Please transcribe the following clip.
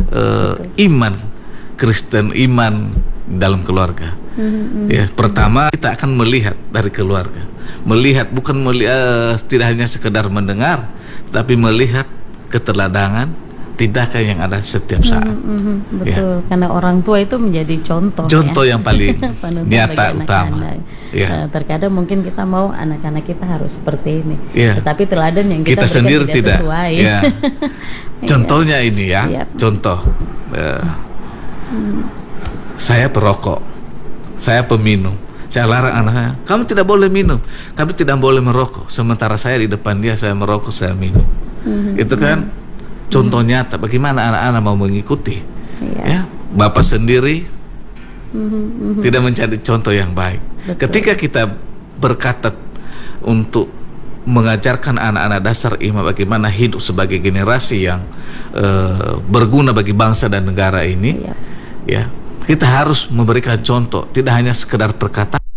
iman Kristen, iman dalam keluarga. Ya, pertama kita akan melihat dari keluarga, melihat bukan tidak hanya sekedar mendengar, tapi melihat keteladanan, tindakan yang ada setiap saat. Betul, karena orang tua itu menjadi contoh yang paling nyata utama. Terkadang mungkin kita mau anak-anak kita harus seperti ini, ya. Tetapi teladan yang kita sendiri tidak sesuai. Ya. Contohnya ini ya, contoh. Saya perokok, saya peminum. Saya larang anaknya, kamu tidak boleh minum, kamu tidak boleh merokok. Sementara saya di depan dia, saya merokok, saya minum. Itu kan contoh nyata. Bagaimana anak-anak mau mengikuti? Ya, bapak sendiri tidak mencari contoh yang baik. Betul. Ketika kita berkata untuk mengajarkan anak-anak dasar iman, bagaimana hidup sebagai generasi yang berguna bagi bangsa dan negara ini, ya, kita harus memberikan contoh, tidak hanya sekedar perkataan.